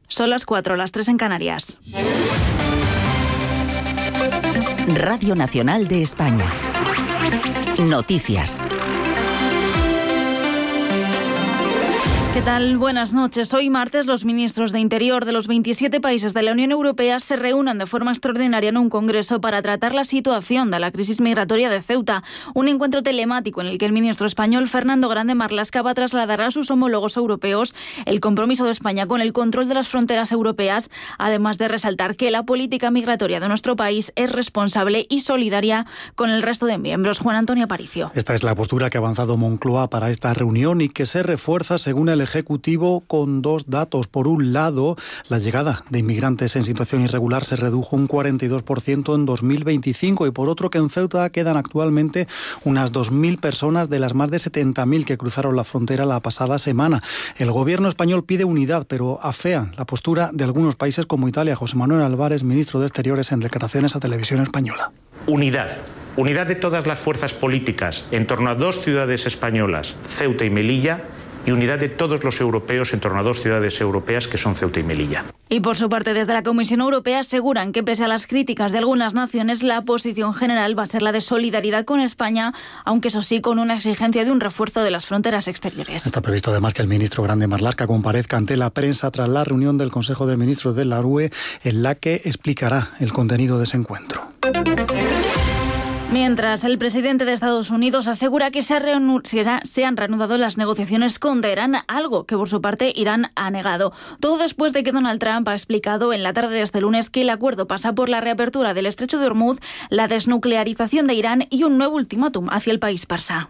Son las 4, las 3 en Canarias. Radio Nacional de España. Noticias. ¿Qué tal? Buenas noches. Hoy martes los ministros de Interior de los 27 países de la Unión Europea se reúnen de forma extraordinaria en un congreso para tratar la situación de la crisis migratoria de Ceuta. Un encuentro telemático en el que el ministro español Fernando Grande Marlaska va a trasladar a sus homólogos europeos el compromiso de España con el control de las fronteras europeas, además de resaltar que la política migratoria de nuestro país es responsable y solidaria con el resto de miembros. Juan Antonio Aparicio. Esta es la postura que ha avanzado Moncloa para esta reunión y que se refuerza según el Ejecutivo con dos datos. Por un lado, la llegada de inmigrantes en situación irregular se redujo un 42% en 2025 y por otro que en Ceuta quedan actualmente unas 2.000 personas de las más de 70.000 que cruzaron la frontera la pasada semana. El gobierno español pide unidad, pero afean la postura de algunos países como Italia. José Manuel Álvarez, ministro de Exteriores, en declaraciones a Televisión Española. Unidad de todas las fuerzas políticas en torno a dos ciudades españolas, Ceuta y Melilla, y unidad de todos los europeos en torno a dos ciudades europeas que son Ceuta y Melilla. Y por su parte, desde la Comisión Europea aseguran que pese a las críticas de algunas naciones, la posición general va a ser la de solidaridad con España, aunque eso sí con una exigencia de un refuerzo de las fronteras exteriores. Está previsto además que el ministro Grande Marlaska comparezca ante la prensa tras la reunión del Consejo de Ministros de la UE, en la que explicará el contenido de ese encuentro. Mientras, el presidente de Estados Unidos asegura que se han reanudado las negociaciones con Teherán, algo que por su parte Irán ha negado. Todo después de que Donald Trump ha explicado en la tarde de este lunes que el acuerdo pasa por la reapertura del estrecho de Hormuz, la desnuclearización de Irán y un nuevo ultimátum hacia el país persa.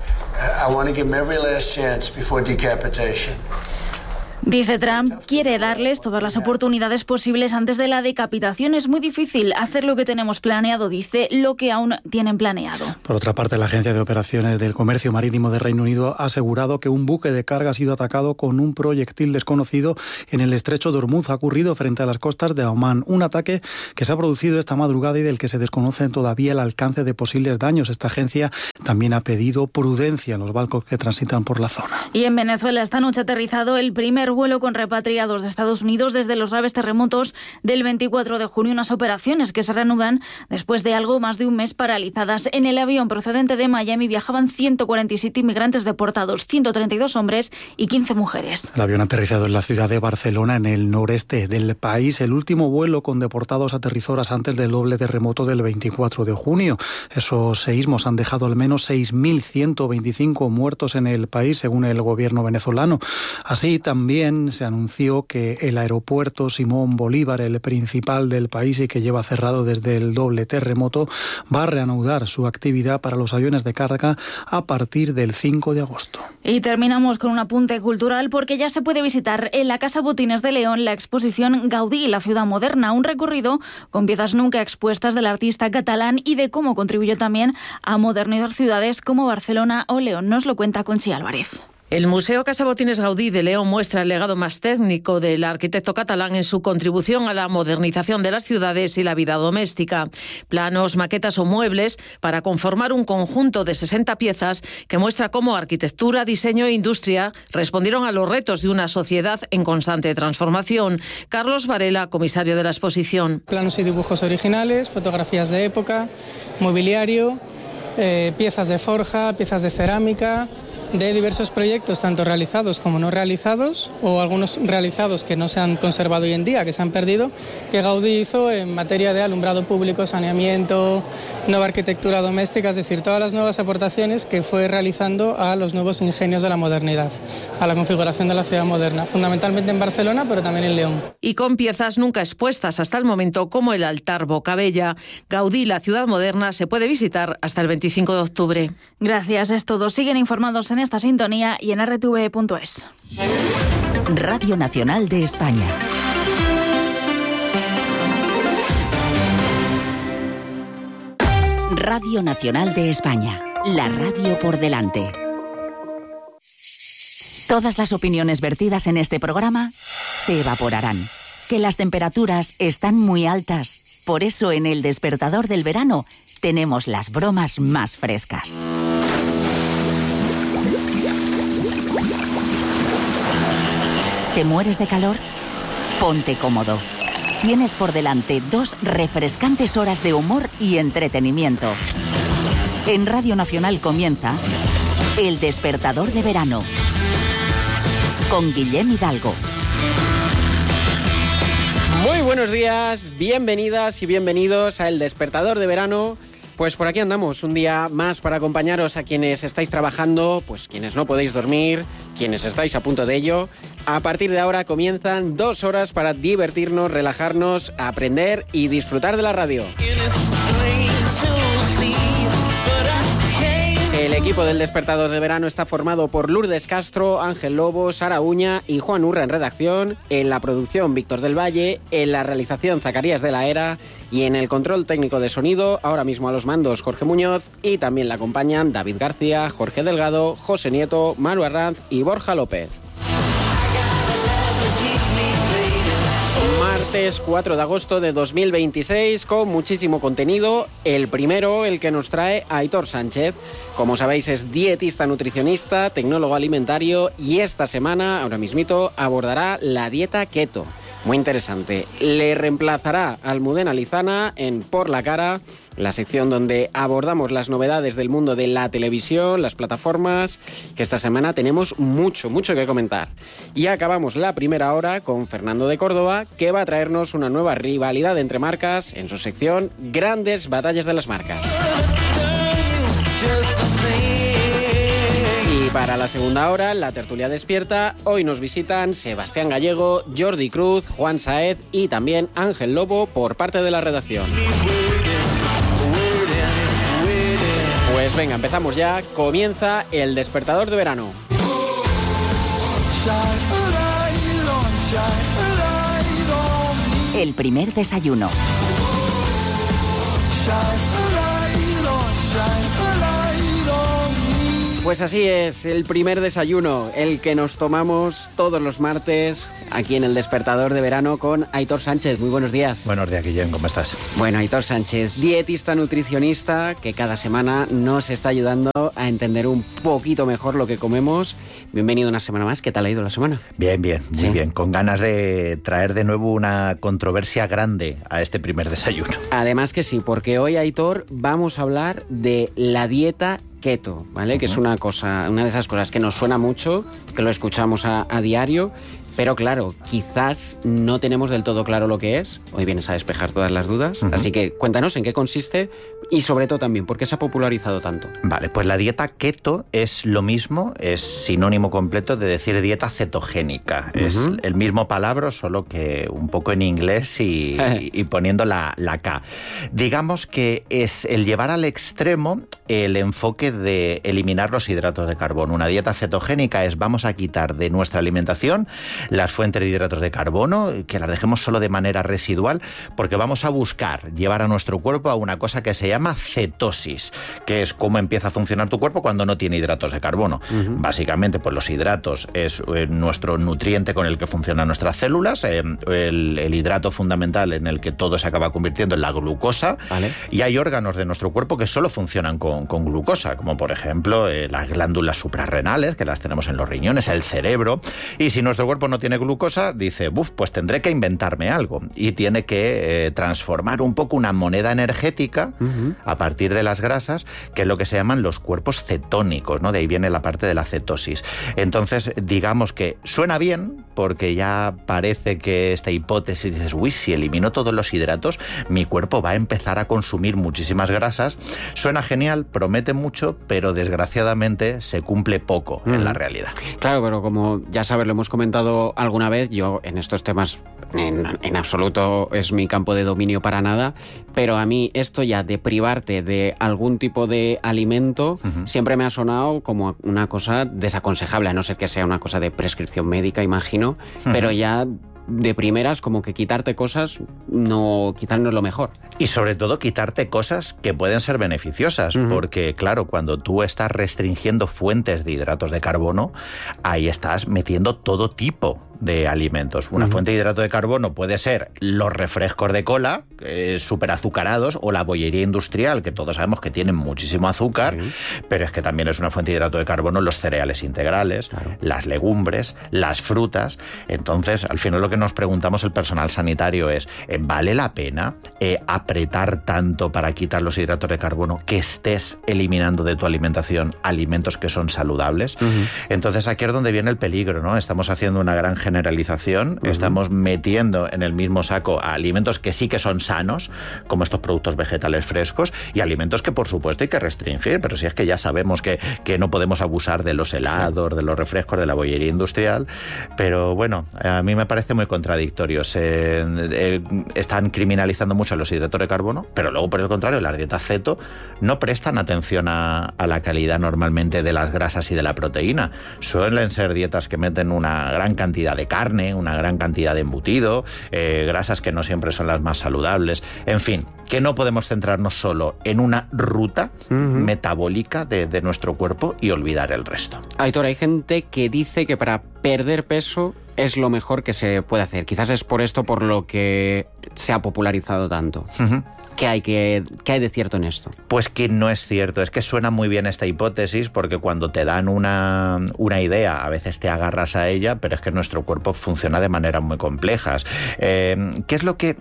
Dice Trump, quiere darles todas las oportunidades posibles antes de la decapitación. Es muy difícil hacer lo que tenemos planeado, dice, lo que aún tienen planeado. Por otra parte, la Agencia de Operaciones del Comercio Marítimo de Reino Unido ha asegurado que un buque de carga ha sido atacado con un proyectil desconocido en el estrecho de Hormuz. Ha ocurrido frente a las costas de Omán. Un ataque que se ha producido esta madrugada y del que se desconoce todavía el alcance de posibles daños. Esta agencia también ha pedido prudencia en los barcos que transitan por la zona. Y en Venezuela esta noche ha aterrizado el primer vuelo con repatriados de Estados Unidos desde los graves terremotos del 24 de junio, unas operaciones que se reanudan después de algo más de un mes paralizadas. En el avión procedente de Miami viajaban 147 inmigrantes deportados, 132 hombres y 15 mujeres. El avión ha aterrizado en la ciudad de Barcelona, en el noreste del país. El último vuelo con deportados aterrizó horas antes del doble terremoto del 24 de junio. Esos seísmos han dejado al menos 6.125 muertos en el país, según el gobierno venezolano. Así también se anunció que el aeropuerto Simón Bolívar, el principal del país y que lleva cerrado desde el doble terremoto, va a reanudar su actividad para los aviones de carga a partir del 5 de agosto. Y terminamos con un apunte cultural porque ya se puede visitar en la Casa Botines de León la exposición Gaudí, la ciudad moderna, un recorrido con piezas nunca expuestas del artista catalán y de cómo contribuyó también a modernizar ciudades como Barcelona o León. Nos lo cuenta Conchi Álvarez. El Museo Casa Botines Gaudí de León muestra el legado más técnico del arquitecto catalán en su contribución a la modernización de las ciudades y la vida doméstica. Planos, maquetas o muebles para conformar un conjunto de 60 piezas que muestra cómo arquitectura, diseño e industria respondieron a los retos de una sociedad en constante transformación. Carlos Varela, comisario de la exposición. Planos y dibujos originales, fotografías de época, mobiliario, piezas de forja, piezas de cerámica, de diversos proyectos, tanto realizados como no realizados, o algunos realizados que no se han conservado hoy en día, que se han perdido, que Gaudí hizo en materia de alumbrado público, saneamiento, nueva arquitectura doméstica, es decir, todas las nuevas aportaciones que fue realizando a los nuevos ingenios de la modernidad, a la configuración de la ciudad moderna, fundamentalmente en Barcelona, pero también en León. Y con piezas nunca expuestas hasta el momento, como el altar Bocabella. Gaudí, la ciudad moderna, se puede visitar hasta el 25 de octubre. Gracias, es todo. Siguen informados en esta sintonía y en rtv.es. Radio Nacional de España. Radio Nacional de España. La radio por delante. Todas las opiniones vertidas en este programa se evaporarán. Que las temperaturas están muy altas. Por eso en El Despertador del Verano tenemos las bromas más frescas. ¿Te mueres de calor? Ponte cómodo. Tienes por delante 2 refrescantes horas de humor y entretenimiento. En Radio Nacional comienza El Despertador de Verano con Guillem Hidalgo. Muy buenos días, bienvenidas y bienvenidos a El Despertador de Verano. Pues por aquí andamos, un día más para acompañaros a quienes estáis trabajando, pues quienes no podéis dormir, quienes estáis a punto de ello. A partir de ahora comienzan 2 horas para divertirnos, relajarnos, aprender y disfrutar de la radio. El equipo del Despertador de Verano está formado por Lourdes Castro, Ángel Lobo, Sara Uña y Juan Urra en redacción, en la producción Víctor del Valle, en la realización Zacarías de la Era y en el control técnico de sonido, ahora mismo a los mandos Jorge Muñoz, y también le acompañan David García, Jorge Delgado, José Nieto, Maru Arranz y Borja López. Martes 4 de agosto de 2026 con muchísimo contenido. El primero, el que nos trae Aitor Sánchez. Como sabéis, es dietista nutricionista, tecnólogo alimentario y esta semana, ahora mismito, abordará la dieta keto. Muy interesante. Le reemplazará a Almudena Lizana en Por la Cara, la sección donde abordamos las novedades del mundo de la televisión, las plataformas, que esta semana tenemos mucho que comentar. Y acabamos la primera hora con Fernando de Córdoba, que va a traernos una nueva rivalidad entre marcas en su sección Grandes Batallas de las Marcas. Y para la segunda hora, la tertulia despierta, hoy nos visitan Sebastián Gallego, Jordi Cruz, Juan Saez y también Ángel Lobo por parte de la redacción. Pues venga, empezamos ya, comienza El Despertador de Verano. El primer desayuno. Pues así es, el primer desayuno, el que nos tomamos todos los martes aquí en El Despertador de Verano con Aitor Sánchez. Muy buenos días. Buenos días, Guillem, ¿cómo estás? Bueno, Aitor Sánchez, dietista nutricionista que cada semana nos está ayudando a entender un poquito mejor lo que comemos. Bienvenido una semana más. ¿Qué tal ha ido la semana? Bien, muy bien. Con ganas de traer de nuevo una controversia grande a este primer desayuno. Además que sí, porque hoy, Aitor, vamos a hablar de la dieta keto, ¿vale? Que es una de esas cosas que nos suena mucho, que lo escuchamos a diario, pero claro, quizás no tenemos del todo claro lo que es. Hoy vienes a despejar todas las dudas, así que cuéntanos en qué consiste y sobre todo también, ¿por qué se ha popularizado tanto? Vale, pues la dieta keto es lo mismo, es sinónimo completo de decir dieta cetogénica. Es el mismo palabra, solo que un poco en inglés y poniendo la K. Digamos que es el llevar al extremo el enfoque de eliminar los hidratos de carbono. Una dieta cetogénica es vamos a quitar de nuestra alimentación las fuentes de hidratos de carbono, que las dejemos solo de manera residual, porque vamos a buscar llevar a nuestro cuerpo a una cosa que se llama cetosis, que es cómo empieza a funcionar tu cuerpo cuando no tiene hidratos de carbono. Básicamente, pues los hidratos es nuestro nutriente con el que funcionan nuestras células, el hidrato fundamental en el que todo se acaba convirtiendo en la glucosa, ¿vale? Y hay órganos de nuestro cuerpo que solo funcionan con glucosa, como por ejemplo las glándulas suprarrenales, que las tenemos en los riñones, el cerebro, y si nuestro cuerpo no tiene glucosa, dice, pues tendré que inventarme algo, y tiene que transformar un poco una moneda energética a partir de las grasas, que es lo que se llaman los cuerpos cetónicos, ¿no? De ahí viene la parte de la cetosis. Entonces, digamos que suena bien, porque ya parece que esta hipótesis, dices, uy, si elimino todos los hidratos, mi cuerpo va a empezar a consumir muchísimas grasas. Suena genial, promete mucho, pero desgraciadamente se cumple poco en la realidad. Claro, pero como ya sabes, lo hemos comentado alguna vez, yo en estos temas en absoluto es mi campo de dominio para nada, pero a mí esto ya de privarte de algún tipo de alimento siempre me ha sonado como una cosa desaconsejable, a no ser que sea una cosa de prescripción médica, imagino, pero ya de primeras como que quitarte cosas quizás no es lo mejor. Y sobre todo quitarte cosas que pueden ser beneficiosas, porque claro, cuando tú estás restringiendo fuentes de hidratos de carbono, ahí estás metiendo todo tipo de alimentos. Una fuente de hidrato de carbono puede ser los refrescos de cola, súper azucarados, o la bollería industrial, que todos sabemos que tienen muchísimo azúcar, pero es que también es una fuente de hidrato de carbono los cereales integrales, las legumbres, las frutas. Entonces, al final lo que nos preguntamos el personal sanitario es, ¿vale la pena apretar tanto para quitar los hidratos de carbono que estés eliminando de tu alimentación alimentos que son saludables? Entonces aquí es donde viene el peligro, ¿no? Estamos haciendo una gran generalización, estamos metiendo en el mismo saco a alimentos que sí que son sanos, como estos productos vegetales frescos, y alimentos que por supuesto hay que restringir, pero si es que ya sabemos que no podemos abusar de los helados, de los refrescos, de la bollería industrial, pero bueno, a mí me parece muy contradictorio. Están criminalizando mucho los hidratos de carbono, pero luego por el contrario las dietas ceto no prestan atención a la calidad normalmente de las grasas y de la proteína. Suelen ser dietas que meten una gran cantidad de carne, una gran cantidad de embutido, grasas que no siempre son las más saludables. En fin, que no podemos centrarnos solo en una ruta metabólica de nuestro cuerpo y olvidar el resto. Aitor, hay gente que dice que para perder peso es lo mejor que se puede hacer. Quizás es por esto por lo que se ha popularizado tanto. ¿Qué hay de cierto en esto? Pues que no es cierto. Es que suena muy bien esta hipótesis porque cuando te dan una idea a veces te agarras a ella, pero es que nuestro cuerpo funciona de maneras muy complejas. ¿Qué es lo que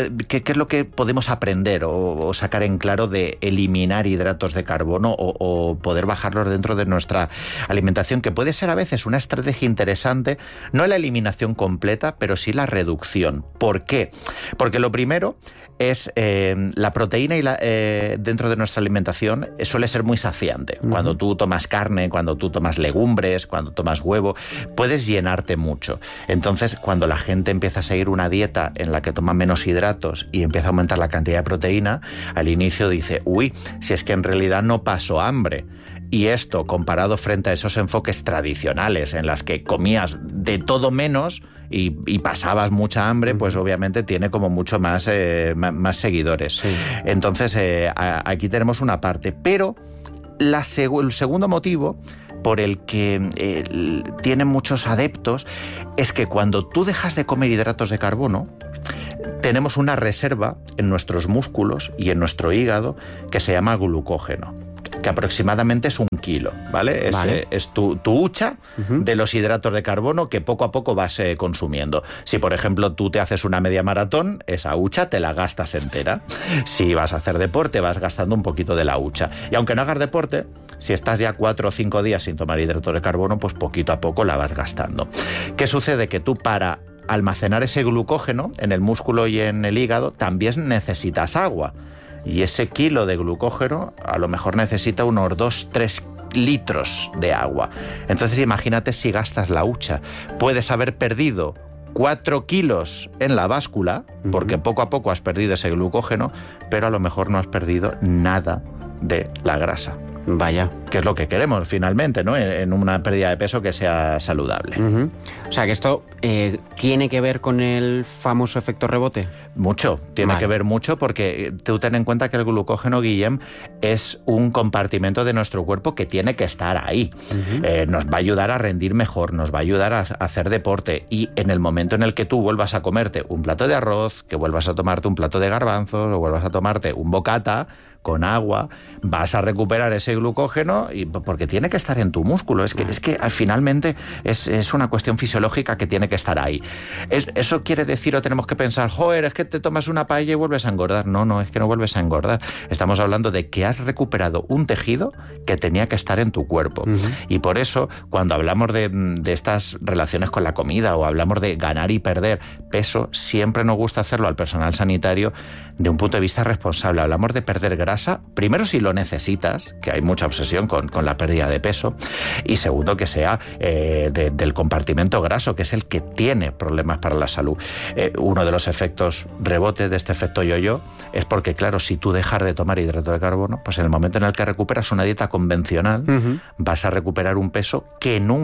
podemos aprender o sacar en claro de eliminar hidratos de carbono o poder bajarlos dentro de nuestra alimentación? Que puede ser a veces una estrategia interesante, no la eliminación completa, pero sí la reducción. ¿Por qué? Porque lo primero es la proteína dentro de nuestra alimentación suele ser muy saciante. Cuando tú tomas carne, cuando tú tomas legumbres, cuando tomas huevo, puedes llenarte mucho. Entonces, cuando la gente empieza a seguir una dieta en la que toma menos hidratos y empieza a aumentar la cantidad de proteína, al inicio dice, si es que en realidad no paso hambre. Y esto, comparado frente a esos enfoques tradicionales en las que comías de todo menos y pasabas mucha hambre, pues obviamente tiene como mucho más seguidores. Sí. Entonces, aquí tenemos una parte. Pero el segundo motivo por el que tienen muchos adeptos es que cuando tú dejas de comer hidratos de carbono, tenemos una reserva en nuestros músculos y en nuestro hígado que se llama glucógeno, que aproximadamente es 1 kilo, ¿vale? Es tu hucha de los hidratos de carbono que poco a poco vas consumiendo. Si, por ejemplo, tú te haces una media maratón, esa hucha te la gastas entera. Si vas a hacer deporte, vas gastando un poquito de la hucha. Y aunque no hagas deporte, si estás ya 4 o 5 días sin tomar hidratos de carbono, pues poquito a poco la vas gastando. ¿Qué sucede? Que tú para almacenar ese glucógeno en el músculo y en el hígado también necesitas agua. Y ese kilo de glucógeno a lo mejor necesita unos 2-3 litros de agua. Entonces imagínate si gastas la hucha. Puedes haber perdido 4 kilos en la báscula, porque poco a poco has perdido ese glucógeno, pero a lo mejor no has perdido nada de la grasa. Vaya. Que es lo que queremos finalmente, ¿no? En una pérdida de peso que sea saludable. O sea, que esto tiene que ver con el famoso efecto rebote. Mucho, tiene que ver mucho porque tú ten en cuenta que el glucógeno, Guillem, es un compartimento de nuestro cuerpo que tiene que estar ahí. Nos va a ayudar a rendir mejor, nos va a ayudar a hacer deporte, y en el momento en el que tú vuelvas a comerte un plato de arroz, que vuelvas a tomarte un plato de garbanzos o vuelvas a tomarte un bocata con agua, vas a recuperar ese glucógeno porque tiene que estar en tu músculo. Es que finalmente es una cuestión fisiológica que tiene que estar ahí. ¿Eso quiere decir o tenemos que pensar, joder, es que te tomas una paella y vuelves a engordar? No, es que no vuelves a engordar. Estamos hablando de que has recuperado un tejido que tenía que estar en tu cuerpo. Y por eso, cuando hablamos de estas relaciones con la comida o hablamos de ganar y perder peso, siempre nos gusta hacerlo al personal sanitario de un punto de vista responsable. Hablamos de perder grasa, primero si lo necesitas, que hay mucha obsesión con la pérdida de peso, y segundo que sea del compartimento graso, que es el que tiene problemas para la salud. Uno de los efectos rebote de este efecto yo-yo es porque, claro, si tú dejas de tomar hidrato de carbono, pues en el momento en el que recuperas una dieta convencional, vas a recuperar un peso que nunca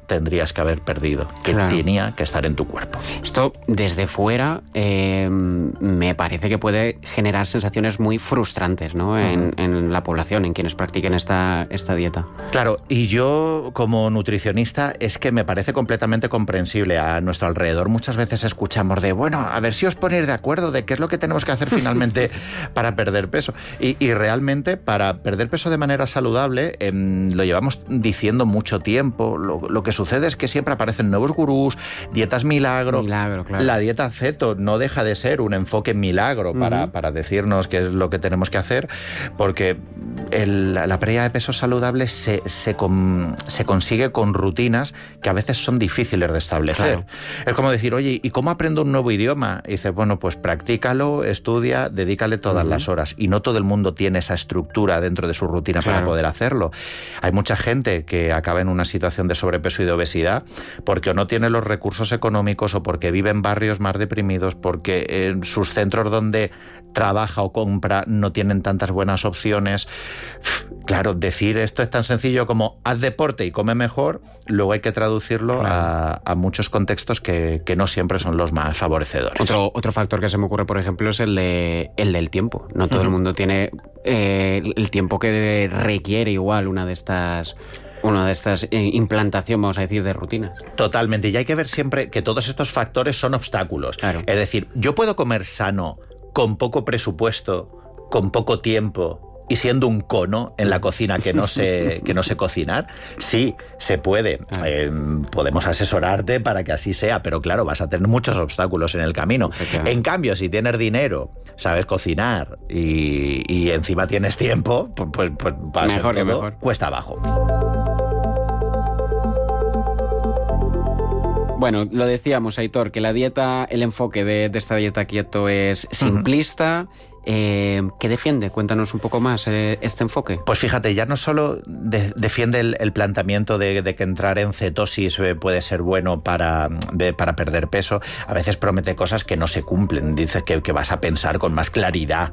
tendrías que haber perdido, que tenía que estar en tu cuerpo. Esto, desde fuera, me parece que puede generar sensaciones muy frustrantes, ¿no? En la población, en quienes practiquen esta dieta. Claro, y yo como nutricionista es que me parece completamente comprensible. A nuestro alrededor muchas veces escuchamos de, bueno, a ver si os ponéis de acuerdo de qué es lo que tenemos que hacer finalmente para perder peso. Y realmente para perder peso de manera saludable lo llevamos diciendo mucho tiempo. Lo que sucede es que siempre aparecen nuevos gurús, dietas milagro. Claro. La dieta ceto no deja de ser un enfoque milagro para decirnos qué es lo que tenemos que hacer, porque la pérdida de peso saludable se consigue con rutinas que a veces son difíciles de establecer. Claro. Es como decir, oye, ¿y cómo aprendo un nuevo idioma? Y dices, bueno, pues practícalo, estudia, dedícale todas las horas. Y no todo el mundo tiene esa estructura dentro de su rutina para poder hacerlo. Hay mucha gente que acaba en una situación de sobrepeso y de obesidad porque o no tiene los recursos económicos o porque vive en barrios más deprimidos, porque en sus centros donde trabaja o compra no tienen tantas buenas opciones. Claro, decir esto es tan sencillo como haz deporte y come mejor, luego hay que traducirlo a muchos contextos que no siempre son los más favorecedores. Otro factor que se me ocurre, por ejemplo, es el del tiempo. No todo el mundo tiene el tiempo que requiere igual una de estas implantación, vamos a decir, de rutinas. Totalmente, y hay que ver siempre que todos estos factores son obstáculos. Claro. Es decir, yo puedo comer sano, con poco presupuesto, con poco tiempo y siendo un cono en la cocina que no sé cocinar. Sí, se puede. Podemos asesorarte para que así sea, pero claro, vas a tener muchos obstáculos en el camino. En cambio, si tienes dinero, sabes cocinar y encima tienes tiempo, pues mejor que mejor. Cuesta abajo. Bueno, lo decíamos, Aitor, que el enfoque de esta dieta keto es simplista. ¿Qué defiende? Cuéntanos un poco más este enfoque. Pues fíjate, ya no solo defiende el planteamiento de que entrar en cetosis puede ser bueno para perder peso, a veces promete cosas que no se cumplen. Dice que vas a pensar con más claridad,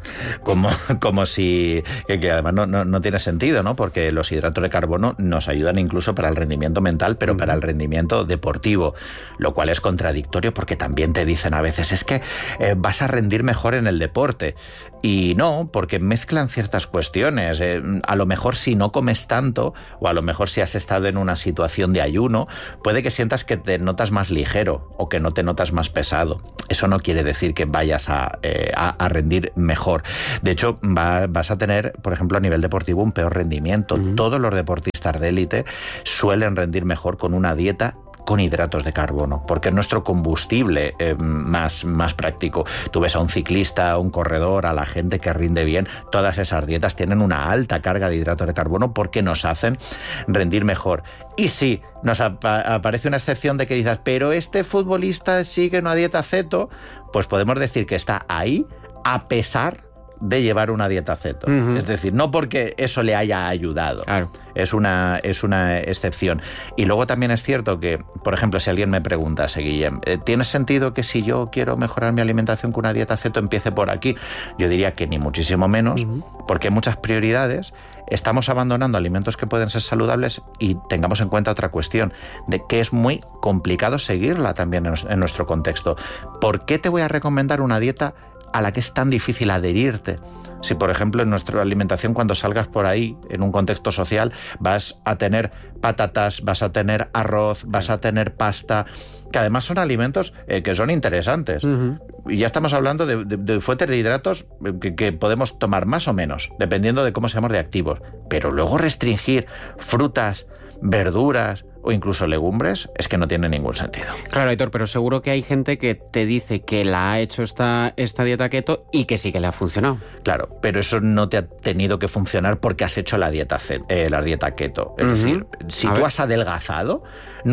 como si... que además no tiene sentido, ¿no? Porque los hidratos de carbono nos ayudan incluso para el rendimiento mental, pero para el rendimiento deportivo, lo cual es contradictorio porque también te dicen a veces es que vas a rendir mejor en el deporte. Y no, porque mezclan ciertas cuestiones. A lo mejor si no comes tanto, o a lo mejor si has estado en una situación de ayuno, puede que sientas que te notas más ligero o que no te notas más pesado. Eso no quiere decir que vayas a rendir mejor. De hecho, vas a tener, por ejemplo, a nivel deportivo, un peor rendimiento. Todos los deportistas de élite suelen rendir mejor con una dieta con hidratos de carbono, porque es nuestro combustible más práctico. Tú ves a un ciclista, a un corredor, a la gente que rinde bien, todas esas dietas tienen una alta carga de hidratos de carbono porque nos hacen rendir mejor. Y sí, nos aparece una excepción de que dices, pero este futbolista sigue una dieta ceto, pues podemos decir que está ahí a pesar de llevar una dieta ceto. Es decir, no porque eso le haya ayudado. Claro. Es una excepción. Y luego también es cierto que, por ejemplo, si alguien me pregunta, Guillem, ¿tiene sentido que si yo quiero mejorar mi alimentación con una dieta ceto empiece por aquí? Yo diría que ni muchísimo menos, porque hay muchas prioridades. Estamos abandonando alimentos que pueden ser saludables y tengamos en cuenta otra cuestión, de que es muy complicado seguirla también en nuestro contexto. ¿Por qué te voy a recomendar una dieta a la que es tan difícil adherirte? Si, por ejemplo, en nuestra alimentación, cuando salgas por ahí, en un contexto social, vas a tener patatas, vas a tener arroz, vas a tener pasta, que además son alimentos que son interesantes. Y ya estamos hablando de fuentes de hidratos que podemos tomar más o menos, dependiendo de cómo seamos de activos. Pero luego restringir frutas, verduras o incluso legumbres, es que no tiene ningún sentido. Claro, Aitor, pero seguro que hay gente que te dice que la ha hecho esta dieta keto y que sí que le ha funcionado. Claro, pero eso no te ha tenido que funcionar porque has hecho la dieta keto. Es decir, si tú has adelgazado, no es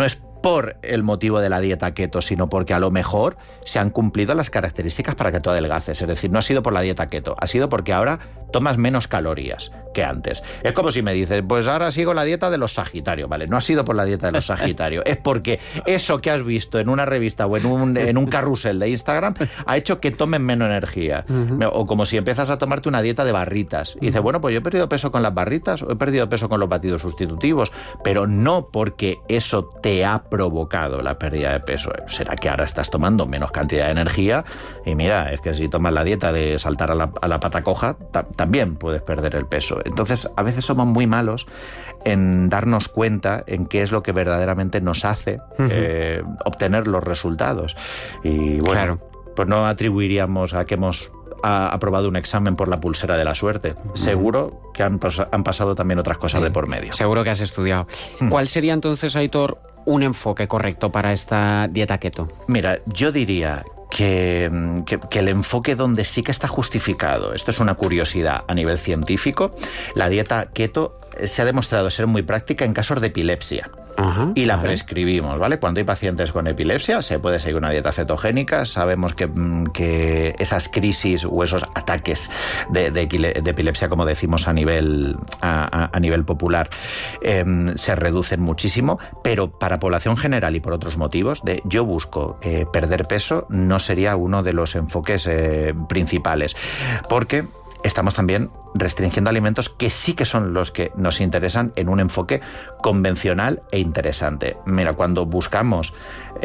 por el motivo de la dieta keto, sino porque a lo mejor se han cumplido las características para que tú adelgaces. Es decir, no ha sido por la dieta keto, ha sido porque ahora tomas menos calorías que antes. Es como si me dices, pues ahora sigo la dieta de los Sagitarios, ¿vale? No ha sido por la dieta de los Sagitarios, es porque eso que has visto en una revista o en un carrusel de Instagram ha hecho que tomen menos energía. O como si empiezas a tomarte una dieta de barritas y dices, bueno, pues yo he perdido peso con las barritas o he perdido peso con los batidos sustitutivos, pero no porque eso te ha provocado la pérdida de peso. Será que ahora estás tomando menos cantidad de energía y mira, es que si tomas la dieta de saltar a la pata coja, también puedes perder el peso. Entonces, a veces somos muy malos en darnos cuenta en qué es lo que verdaderamente nos hace obtener los resultados. Y bueno, claro, pues no atribuiríamos a que hemos aprobado un examen por la pulsera de la suerte. Seguro que han pasado también otras cosas de por medio. Seguro que has estudiado. ¿Cuál sería entonces, Aitor, un enfoque correcto para esta dieta keto? Mira, yo diría que el enfoque donde sí que está justificado, esto es una curiosidad a nivel científico, la dieta keto se ha demostrado ser muy práctica en casos de epilepsia. Y la prescribimos, ¿vale? Cuando hay pacientes con epilepsia se puede seguir una dieta cetogénica. Sabemos que esas crisis o esos ataques de epilepsia, como decimos a nivel popular, se reducen muchísimo, pero para población general y por otros motivos, yo busco perder peso, no sería uno de los enfoques principales, porque estamos también restringiendo alimentos que sí que son los que nos interesan en un enfoque convencional e interesante. Mira, cuando buscamos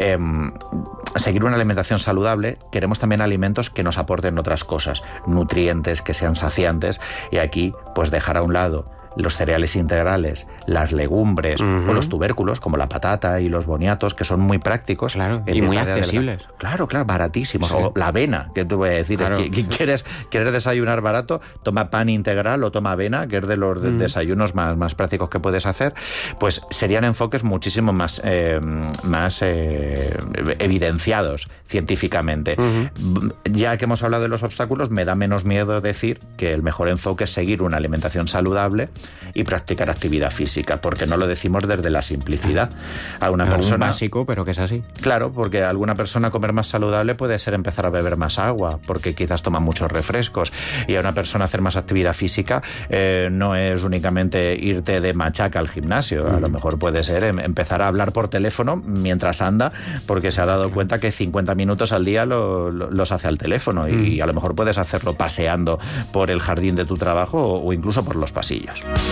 seguir una alimentación saludable, queremos también alimentos que nos aporten otras cosas, nutrientes, que sean saciantes, y aquí pues dejar a un lado los cereales integrales, las legumbres o los tubérculos, como la patata y los boniatos, que son muy prácticos. Claro, y muy accesibles. Claro, baratísimos. Sí. O la avena, que te voy a decir. Claro. ¿Quieres desayunar barato? Toma pan integral o toma avena, que es de los desayunos más prácticos que puedes hacer. Pues serían enfoques muchísimo más evidenciados científicamente. Ya que hemos hablado de los obstáculos, me da menos miedo decir que el mejor enfoque es seguir una alimentación saludable y practicar actividad física, porque no lo decimos desde la simplicidad. A una persona básico, pero que es así. Claro, porque a alguna persona comer más saludable puede ser empezar a beber más agua, porque quizás toma muchos refrescos, y a una persona hacer más actividad física no es únicamente irte de machaca al gimnasio. A lo mejor puede ser empezar a hablar por teléfono mientras anda, porque se ha dado cuenta que 50 minutos al día los hace al teléfono, y a lo mejor puedes hacerlo paseando por el jardín de tu trabajo o incluso por los pasillos.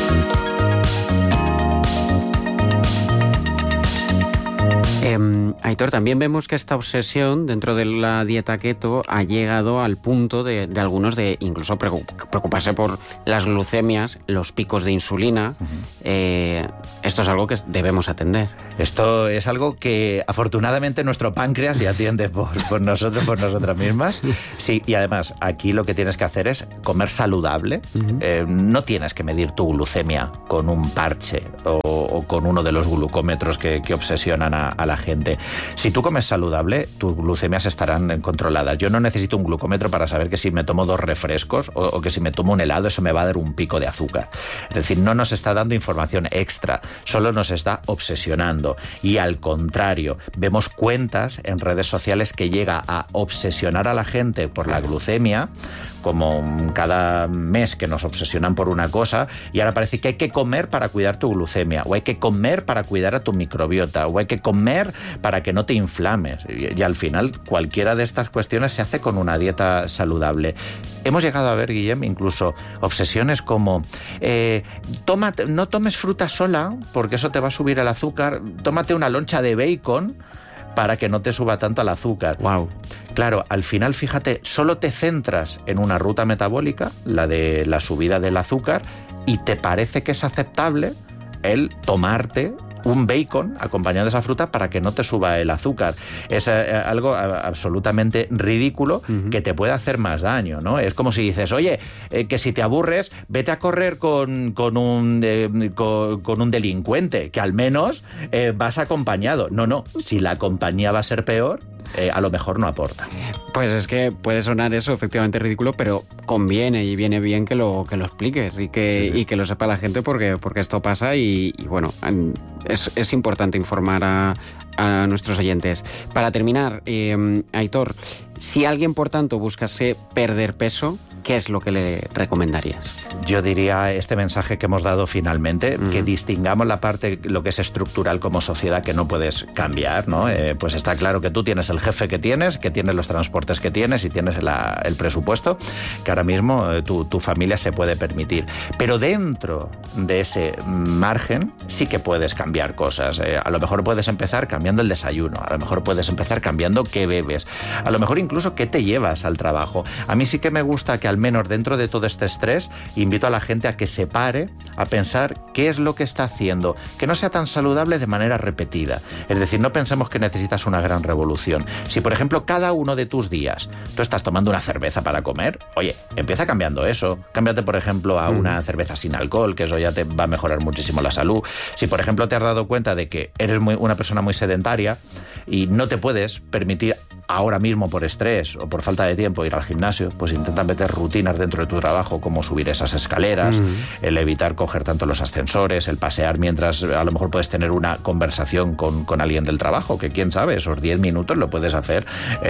Aitor, también vemos que esta obsesión dentro de la dieta keto ha llegado al punto de algunos de incluso preocuparse por las glucemias, los picos de insulina. Esto es algo que debemos atender. Esto es algo que afortunadamente nuestro páncreas ya atiende por nosotros, por nosotras mismas. Sí, y además aquí lo que tienes que hacer es comer saludable. No tienes que medir tu glucemia con un parche o con uno de los glucómetros que obsesionan a la gente. Si tú comes saludable, tus glucemias estarán controladas. Yo no necesito un glucómetro para saber que si me tomo 2 refrescos o que si me tomo un helado, eso me va a dar un pico de azúcar. Es decir, no nos está dando información extra, solo nos está obsesionando. Y al contrario, vemos cuentas en redes sociales que llega a obsesionar a la gente por la glucemia, como cada mes que nos obsesionan por una cosa, y ahora parece que hay que comer para cuidar tu glucemia, o hay que comer para cuidar a tu microbiota, o hay que comer para que no te inflames. Y al final, cualquiera de estas cuestiones se hace con una dieta saludable. Hemos llegado a ver, Guillem, incluso obsesiones como no tomes fruta sola, porque eso te va a subir el azúcar, tómate una loncha de bacon para que no te suba tanto el azúcar. Wow. Claro, al final, fíjate, solo te centras en una ruta metabólica, la de la subida del azúcar, y te parece que es aceptable el tomarte un bacon acompañado de esa fruta para que no te suba el azúcar. Es algo absolutamente ridículo que te puede hacer más daño, ¿no? Es como si dices, oye, que si te aburres, vete a correr con un delincuente, que al menos vas acompañado. No, si la compañía va a ser peor, a lo mejor no aporta. Pues es que puede sonar eso efectivamente ridículo, pero conviene y viene bien que lo expliques y que lo sepa la gente porque esto pasa y bueno, es importante informar a nuestros oyentes. Para terminar, Aitor, si alguien, por tanto, buscase perder peso, ¿qué es lo que le recomendarías? Yo diría este mensaje que hemos dado finalmente, que distingamos la parte, lo que es estructural como sociedad, que no puedes cambiar, ¿no? Pues está claro que tú tienes el jefe que tienes los transportes que tienes y tienes el presupuesto que ahora mismo tu familia se puede permitir. Pero dentro de ese margen sí que puedes cambiar cosas. A lo mejor puedes empezar cambiando el desayuno, a lo mejor puedes empezar cambiando qué bebes, a lo mejor incluso qué te llevas al trabajo. A mí sí que me gusta que al menos dentro de todo este estrés invito a la gente a que se pare a pensar qué es lo que está haciendo, que no sea tan saludable de manera repetida. Es decir, no pensemos que necesitas una gran revolución. Si, por ejemplo, cada uno de tus días tú estás tomando una cerveza para comer, oye, empieza cambiando eso. Cámbiate, por ejemplo, a una cerveza sin alcohol, que eso ya te va a mejorar muchísimo la salud. Si, por ejemplo, te has dado cuenta de que eres una persona muy sedentaria y no te puedes permitir ahora mismo por estrés o por falta de tiempo ir al gimnasio, pues intenta meter rutinas dentro de tu trabajo, como subir esas escaleras, el evitar coger tanto los ascensores, el pasear mientras a lo mejor puedes tener una conversación con alguien del trabajo, que quién sabe, esos 10 minutos lo puedes hacer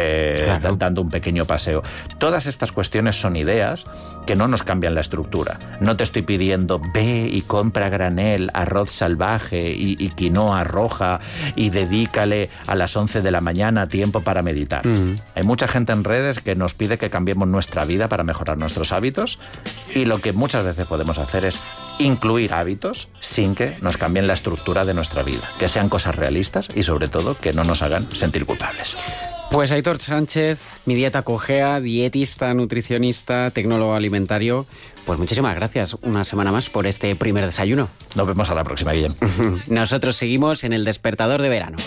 dando un pequeño paseo. Todas estas cuestiones son ideas que no nos cambian la estructura. No te estoy pidiendo ve y compra granel, arroz salvaje y quinoa roja y dedícale a las 11 de la mañana tiempo para meditar. Hay mucha gente en redes que nos pide que cambiemos nuestra vida para mejorar nuestros hábitos, y lo que muchas veces podemos hacer es incluir hábitos sin que nos cambien la estructura de nuestra vida, que sean cosas realistas y sobre todo que no nos hagan sentir culpables. Pues Aitor Sánchez, Mi Dieta Cogea, dietista, nutricionista, tecnólogo alimentario, pues muchísimas gracias una semana más por este primer desayuno. Nos vemos a la próxima, Guillem. Nosotros seguimos en el Despertador de Verano.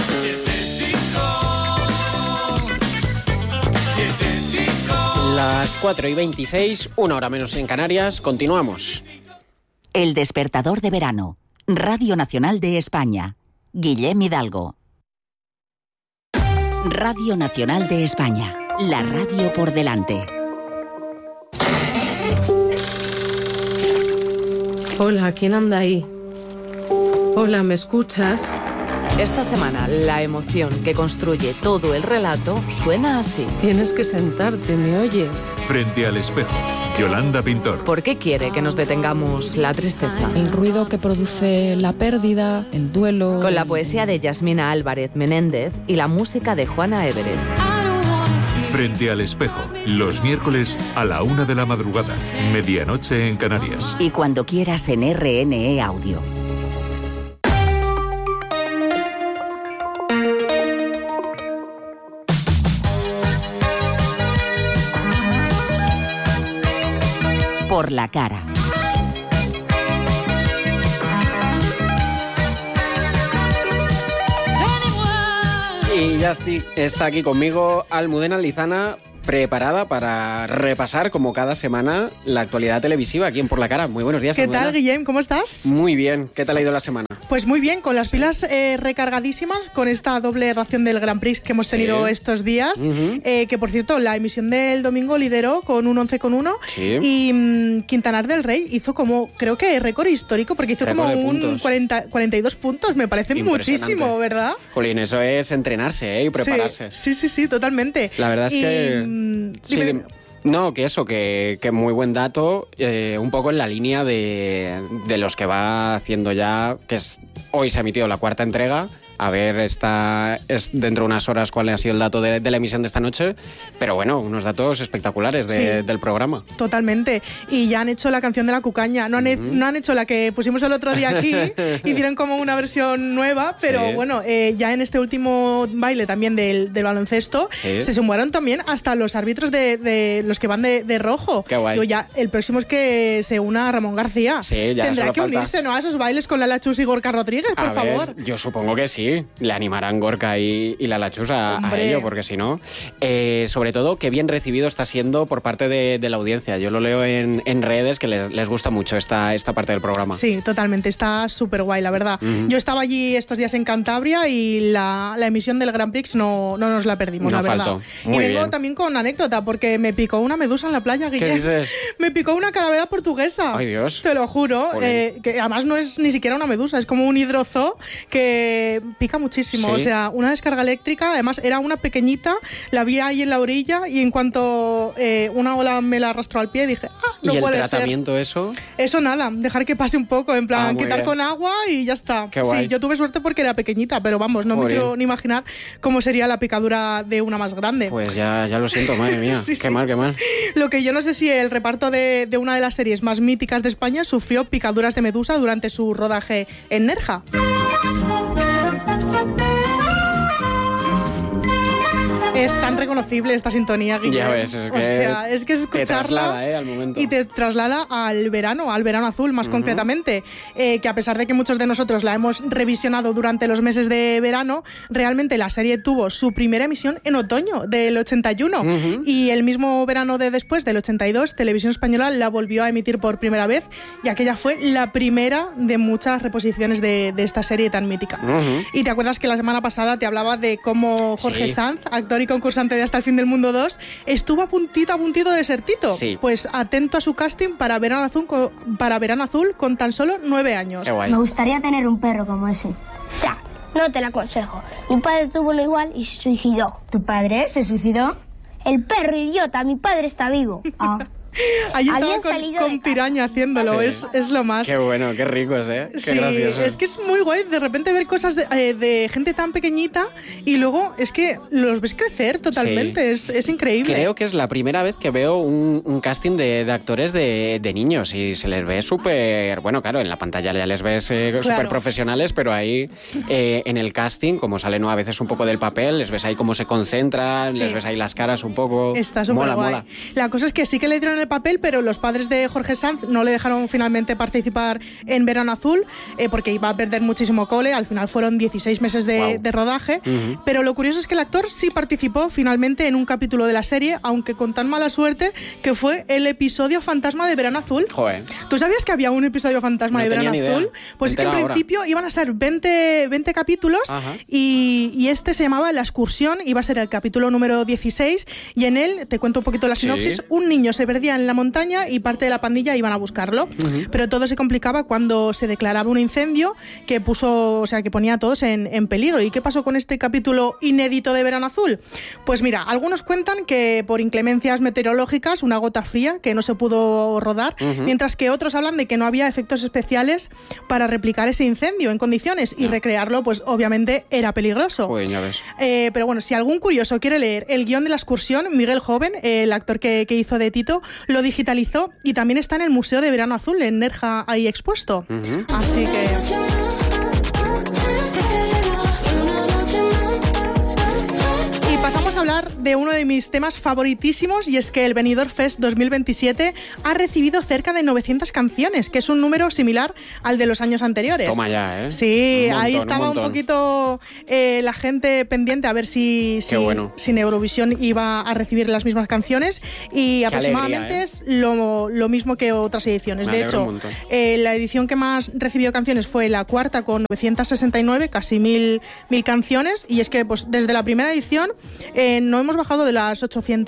Las 4:26, 1 hora menos en Canarias, continuamos. El Despertador de Verano, Radio Nacional de España, Guillem Hidalgo. Radio Nacional de España, la radio por delante. Hola, ¿quién anda ahí? Hola, ¿me escuchas? Esta semana, la emoción que construye todo el relato suena así. Tienes que sentarte, ¿me oyes? Frente al espejo, Yolanda Pintor. ¿Por qué quiere que nos detengamos la tristeza? El ruido que produce la pérdida, el duelo... Con la poesía de Yasmina Álvarez Menéndez y la música de Juana Everett. Frente al espejo, los miércoles a la 1 de la madrugada, medianoche en Canarias. Y cuando quieras en RNE Audio. Por la cara. Y ya está aquí conmigo Almudena Lizana, preparada para repasar, como cada semana, la actualidad televisiva aquí en Por la Cara. Muy buenos días, Almudena. ¿Qué tal, Guillem? ¿Cómo estás? Muy bien. ¿Qué tal ha ido la semana? Pues muy bien, con las pilas recargadísimas, con esta doble ración del Grand Prix que hemos tenido estos días, que por cierto, la emisión del domingo lideró con un 11,1 y Quintanar del Rey hizo como, creo que récord histórico, porque hizo como un 42 puntos, me parece muchísimo, ¿verdad? Jolín, eso es entrenarse y prepararse. Sí, totalmente. La verdad es que... No, que eso, que muy buen dato, un poco en la línea de los que va haciendo ya, hoy se ha emitido la cuarta entrega. A ver, es dentro de unas horas cuál ha sido el dato de la emisión de esta noche, pero bueno, unos datos espectaculares del programa. Totalmente. Y ya han hecho la canción de la cucaña. No han hecho la que pusimos el otro día aquí, hicieron como una versión nueva, pero bueno, ya en este último baile también del baloncesto, se sumaron también hasta los árbitros de los que van de rojo. Qué guay. Yo ya, el próximo es que se una Ramón García. Sí, ya tendrá que falta unirse, ¿no?, a esos bailes con Lala Chus y Gorka Rodríguez, por favor. Yo supongo que sí. sí, le animarán Gorka y la Lachusa a ello, porque si no... sobre todo, qué bien recibido está siendo por parte de la audiencia. Yo lo leo en redes que les gusta mucho esta parte del programa. Sí, totalmente, está súper guay, la verdad. Yo estaba allí estos días en Cantabria y la emisión del Grand Prix no nos la perdimos, la verdad. Y vengo también con anécdota, porque me picó una medusa en la playa, Guillem. ¿Qué dices? Me picó una calavera portuguesa. Ay, Dios. Te lo juro, que además no es ni siquiera una medusa, es como un hidrozoo que pica muchísimo. ¿Sí? O sea, una descarga eléctrica, además era una pequeñita, la vi ahí en la orilla y en cuanto una ola me la arrastró al pie dije, no puede ser. ¿Y el tratamiento eso? Eso nada, dejar que pase un poco, en plan, quitar bien con agua y ya está. Qué guay. Sí, yo tuve suerte porque era pequeñita, pero vamos, no me quiero ni imaginar cómo sería la picadura de una más grande. Pues ya lo siento, madre mía, sí, qué mal. Lo que yo no sé si el reparto de una de las series más míticas de España sufrió picaduras de medusa durante su rodaje en Nerja. Es tan reconocible esta sintonía, Guillermo. Ya ves, es que escucharla te traslada, al momento. Y te traslada al verano azul más concretamente, que a pesar de que muchos de nosotros la hemos revisionado durante los meses de verano, realmente la serie tuvo su primera emisión en otoño del 81 y el mismo verano de después, del 82, Televisión Española la volvió a emitir por primera vez y aquella fue la primera de muchas reposiciones de esta serie tan mítica. Y te acuerdas que la semana pasada te hablaba de cómo Jorge Sanz, actor y concursante de Hasta el fin del mundo 2, estuvo a puntito de ser Tito. Sí. Pues atento a su casting para Verano Azul con tan solo 9 años. Me gustaría tener un perro como ese. No te lo aconsejo. Mi padre tuvo uno igual y se suicidó. ¿Tu padre se suicidó? El perro idiota, mi padre está vivo. Allí estaba con Piraña haciéndolo, sí. es lo más. Qué bueno, qué rico qué sí, gracioso. Es que es muy guay de repente ver cosas de gente tan pequeñita y luego es que los ves crecer totalmente, sí. es increíble. Creo que es la primera vez que veo un casting de actores de niños y se les ve súper, bueno, claro, en la pantalla ya les ves súper profesionales, pero ahí en el casting, como salen a veces un poco del papel, les ves ahí cómo se concentran, les ves ahí las caras un poco. Está súper guay. Mola. La cosa es que sí que le dieron el papel, pero los padres de Jorge Sanz no le dejaron finalmente participar en Verano Azul porque iba a perder muchísimo cole. Al final fueron 16 meses de rodaje, pero lo curioso es que el actor sí participó finalmente en un capítulo de la serie, aunque con tan mala suerte que fue el episodio fantasma de Verano Azul. Joder. ¿Tú sabías que había un episodio fantasma de Verano Azul? Pues es que en principio iban a ser 20 capítulos y este se llamaba La Excursión, iba a ser el capítulo número 16 y en él, te cuento un poquito la sinopsis, un niño se perdía en la montaña y parte de la pandilla iban a buscarlo, pero todo se complicaba cuando se declaraba un incendio que ponía a todos en peligro. ¿Y qué pasó con este capítulo inédito de Verano Azul? Pues mira, algunos cuentan que por inclemencias meteorológicas, una gota fría, que no se pudo rodar, mientras que otros hablan de que no había efectos especiales para replicar ese incendio en condiciones y recrearlo, pues obviamente era peligroso. Joder, ya ves. Pero bueno, si algún curioso quiere leer el guión de La Excursión, Miguel Joven, el actor que hizo de Tito, lo digitalizó y también está en el Museo de Verano Azul en Nerja ahí expuesto. Así que... Pasamos a hablar de uno de mis temas favoritísimos y es que el Benidorm Fest 2027 ha recibido cerca de 900 canciones, que es un número similar al de los años anteriores. Toma ya, Sí, ahí estaba un poquito la gente pendiente a ver si Eurovisión iba a recibir las mismas canciones y qué aproximadamente alegría, es lo mismo que otras ediciones. De hecho, la edición que más recibió canciones fue la cuarta con 969, casi 1000 canciones, y es que pues desde la primera edición no hemos bajado de los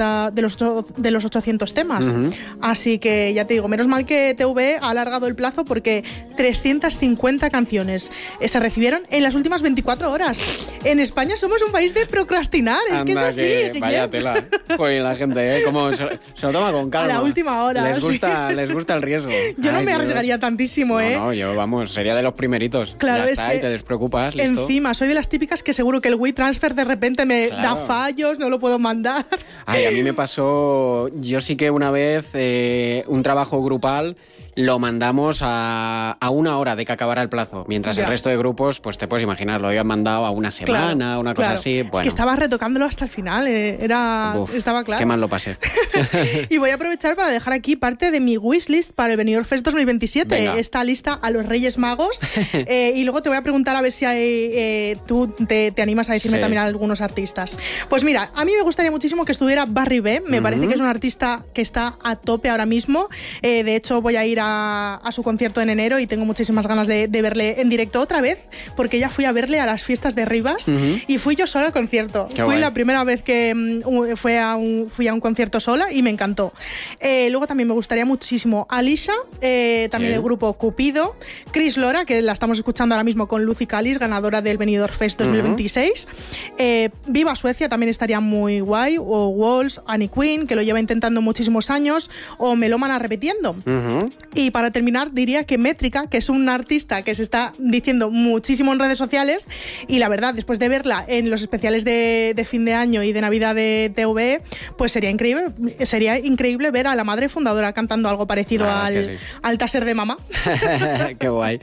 800 temas. Así que ya te digo, menos mal que TVE ha alargado el plazo porque 350 canciones se recibieron en las últimas 24 horas. En España somos un país de procrastinar. Es que es así. Vaya tela. Joder, la gente, como se lo toma con calma. A la última hora. Les gusta el riesgo. Yo no me arriesgaría tantísimo, No, yo, sería de los primeritos. Claro, ya está, y te despreocupas, listo. Encima, soy de las típicas que seguro que el WeTransfer de repente me da fallos, no lo puedo mandar. Ay, a mí me pasó, yo sí que una vez un trabajo grupal lo mandamos a 1 hora de que acabara el plazo, mientras el resto de grupos, pues te puedes imaginar, lo habían mandado a una semana, una cosa así. Bueno. Es que estaba retocándolo hasta el final, estaba claro. Qué mal lo pasé. Y voy a aprovechar para dejar aquí parte de mi wishlist para el Benidorm Fest 2027. Venga. Esta lista a los Reyes Magos. Y luego te voy a preguntar a ver si tú te animas a decirme también a algunos artistas. Pues mira, a mí me gustaría muchísimo que estuviera Barry B. Me parece que es un artista que está a tope ahora mismo. De hecho, voy a ir a su concierto en enero y tengo muchísimas ganas de verle en directo otra vez, porque ya fui a verle a las fiestas de Rivas y fui yo sola al concierto. Fui la primera vez que fui a un concierto sola y me encantó. Luego también me gustaría muchísimo Alicia, también el grupo Cupido, Chris Lora, que la estamos escuchando ahora mismo con Lucy Callis, ganadora del Benidorm Fest 2026. Viva Suecia también estaría muy guay, o Walls, Annie Quinn, que lo lleva intentando muchísimos años, o Melómana repitiendo. Y para terminar diría que Métrica, que es un artista que se está diciendo muchísimo en redes sociales, y la verdad, después de verla en los especiales de fin de año y de Navidad de TVE, pues sería increíble ver a la madre fundadora cantando algo parecido al taser de mamá. Qué guay.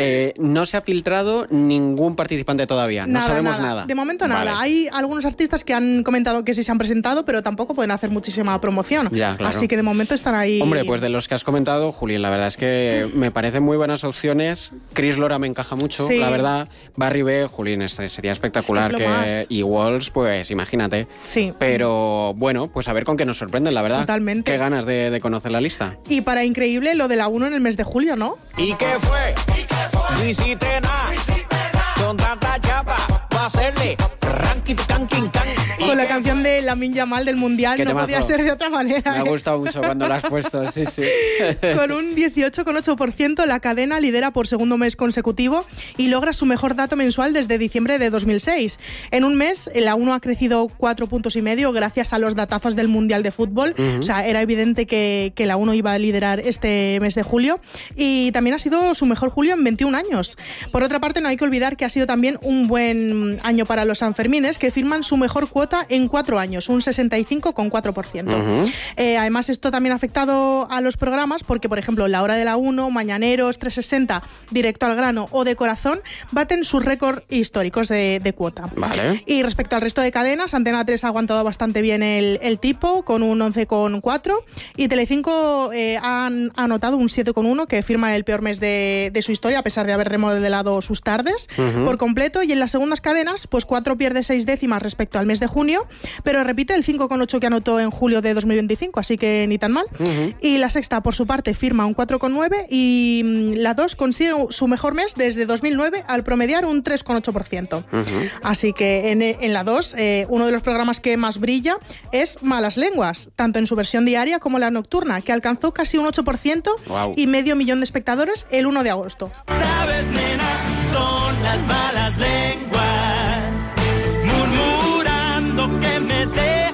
No se ha filtrado ningún participante todavía, no sabemos nada. De momento nada. Vale. Hay algunos artistas que han comentado que sí se han presentado, pero tampoco pueden hacer muchísima promoción. Ya, claro. Así que de momento están ahí. Hombre, pues de los que has comentado, Juli, la verdad es que me parecen muy buenas opciones. Chris Lora me encaja mucho, la verdad. Barry B, Julín, sería espectacular. Y Walls, pues imagínate. Sí. Pero bueno, pues a ver con qué nos sorprenden, la verdad. Totalmente. Qué ganas de conocer la lista. Y para increíble, lo de la 1 en el mes de julio, ¿no? ¿Y qué fue? No hiciste nada. Con tanta chapa, va a hacerle ranking, canking, can. Con la canción de Lamine Yamal del Mundial, no podía ser de otra manera. Me ha gustado mucho cuando la has puesto, sí. Con un 18,8%, la cadena lidera por segundo mes consecutivo y logra su mejor dato mensual desde diciembre de 2006. En un mes, la 1 ha crecido 4,5 puntos gracias a los datazos del Mundial de Fútbol. O sea, era evidente que la 1 iba a liderar este mes de julio. Y también ha sido su mejor julio en 21 años. Por otra parte, no hay que olvidar que ha sido también un buen año para los Sanfermines, que firman su mejor cuota en 4 años, un 65,4%. Además, esto también ha afectado a los programas porque, por ejemplo, La Hora de la 1, Mañaneros, 360, Directo al Grano o De Corazón baten sus récords históricos de cuota. Vale. Y respecto al resto de cadenas, Antena 3 ha aguantado bastante bien el tipo, con un 11,4, y Telecinco ha anotado un 7,1, que firma el peor mes de su historia, a pesar de haber remodelado sus tardes por completo. Y en las segundas cadenas, pues 4 pierde 6 décimas respecto al mes de junio, pero repite el 5,8 que anotó en julio de 2025, así que ni tan mal. Y la sexta, por su parte, firma un 4,9 y la 2 consigue su mejor mes desde 2009 al promediar un 3,8%. Así que en la 2, uno de los programas que más brilla es Malas Lenguas, tanto en su versión diaria como la nocturna, que alcanzó casi un 8% y medio millón de espectadores el 1 de agosto. ¿Sabes, nena? Son las malas lenguas, murmurando que me dejas.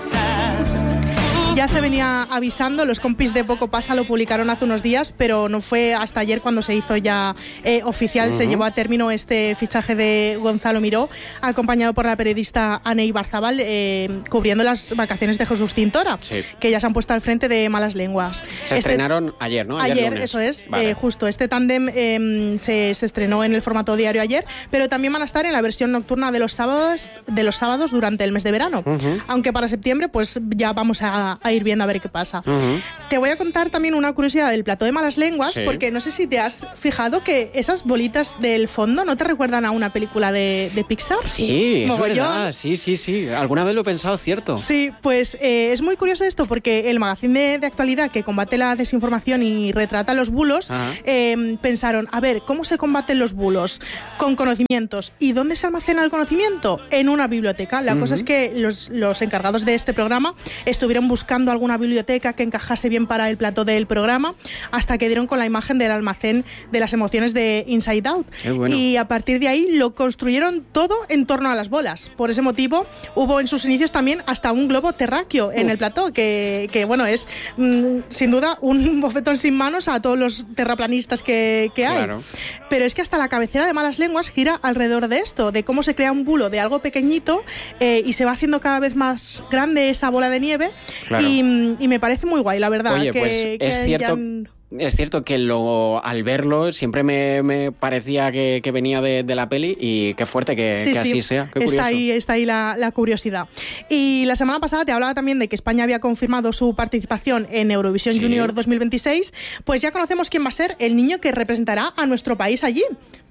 Ya se venía avisando, los compis de Poco Pasa lo publicaron hace unos días, pero no fue hasta ayer cuando se hizo ya oficial. Se llevó a término este fichaje de Gonzalo Miró, acompañado por la periodista Ana Ibarzabal, cubriendo las vacaciones de Jesús Cintora, que ya se han puesto al frente de Malas Lenguas. Se estrenaron ayer, ¿no? Ayer, lunes. eso es. Vale. Justo, este tándem se estrenó en el formato diario ayer, pero también van a estar en la versión nocturna de los sábados durante el mes de verano. Aunque para septiembre, pues ya vamos a ir viendo a ver qué pasa. Te voy a contar también una curiosidad del plató de Malas Lenguas, porque no sé si te has fijado que esas bolitas del fondo no te recuerdan a una película de Pixar. Sí, es verdad. Sí. Alguna vez lo he pensado, cierto. Sí, pues es muy curioso esto, porque el magazine de actualidad que combate la desinformación y retrata los bulos, pensaron, a ver, ¿cómo se combaten los bulos? Con conocimientos. ¿Y dónde se almacena el conocimiento? En una biblioteca. La cosa es que los encargados de este programa estuvieron buscando alguna biblioteca que encajase bien para el plató del programa, hasta que dieron con la imagen del almacén de las emociones de Inside Out. Bueno. Y a partir de ahí lo construyeron todo en torno a las bolas. Por ese motivo hubo en sus inicios también hasta un globo terráqueo en el plató, que bueno, es sin duda un bofetón sin manos a todos los terraplanistas que hay. Claro. Pero es que hasta la cabecera de Malas Lenguas gira alrededor de esto, de cómo se crea un bulo de algo pequeñito y se va haciendo cada vez más grande esa bola de nieve. Claro. Y me parece muy guay, la verdad. Oye, que pues es cierto es cierto que al verlo siempre me parecía que venía de la peli, y qué fuerte que así sea. Qué curioso. Está ahí la curiosidad. Y la semana pasada te hablaba también de que España había confirmado su participación en Eurovisión Junior 2026. Pues ya conocemos quién va a ser el niño que representará a nuestro país allí.